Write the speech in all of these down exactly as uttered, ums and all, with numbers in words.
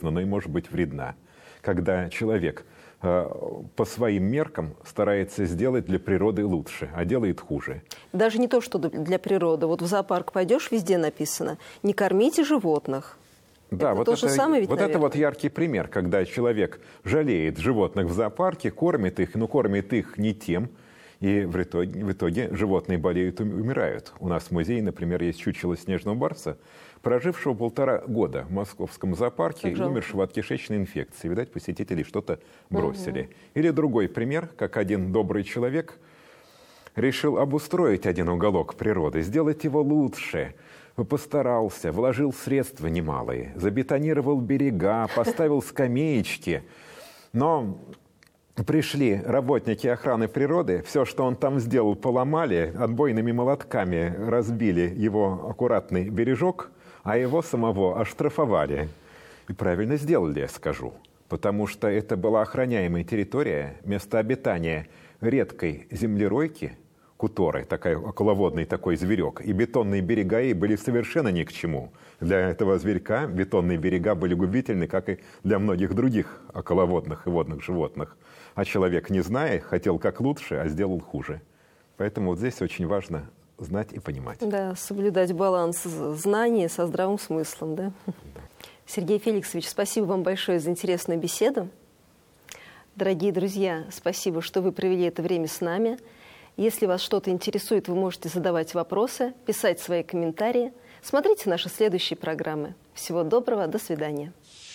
полезна, но и может быть вредна. Когда человек э, по своим меркам старается сделать для природы лучше, а делает хуже. Даже не то, что для природы. Вот в зоопарк пойдешь, везде написано «не кормите животных». Да, это вот, то это, же самое ведь, вот это наверное? вот яркий пример, когда человек жалеет животных в зоопарке, кормит их, но кормит их не тем, и в итоге, в итоге животные болеют и умирают. У нас в музее, например, есть чучело снежного барса, прожившего полтора года в московском зоопарке и умершего от кишечной инфекции. Видать, посетители что-то бросили. Угу. Или другой пример, как один добрый человек решил обустроить один уголок природы, сделать его лучше. Постарался, вложил средства немалые, забетонировал берега, поставил скамеечки. Но пришли работники охраны природы, все, что он там сделал, поломали, отбойными молотками разбили его аккуратный бережок, а его самого оштрафовали. И правильно сделали, я скажу, потому что это была охраняемая территория, место обитания редкой землеройки, куторы, такой околоводный такой зверек, и бетонные берега ей были совершенно ни к чему. Для этого зверька бетонные берега были губительны, как и для многих других околоводных и водных животных. А человек, не зная, хотел как лучше, а сделал хуже. Поэтому вот здесь очень важно знать и понимать. Да, соблюдать баланс знаний со здравым смыслом, да? Да. Сергей Феликсович, спасибо вам большое за интересную беседу. Дорогие друзья, спасибо, что вы провели это время с нами. Если вас что-то интересует, вы можете задавать вопросы, писать свои комментарии. Смотрите наши следующие программы. Всего доброго, до свидания.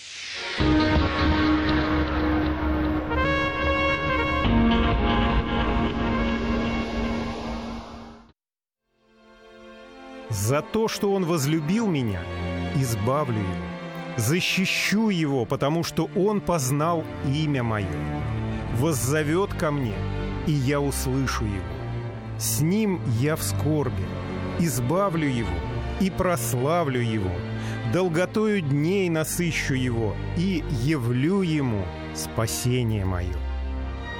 За то, что он возлюбил меня, избавлю его, защищу его, потому что он познал имя мое. Воззовет ко мне, и я услышу его. С ним я в скорби, избавлю его и прославлю его, долготою дней насыщу его и явлю ему спасение мое.